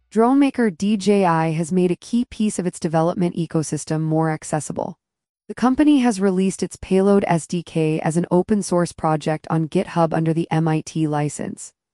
Drone maker DJI has made a key piece of its development ecosystem more accessible. The company has released its Payload SDK as an open-source project on GitHub under the MIT license.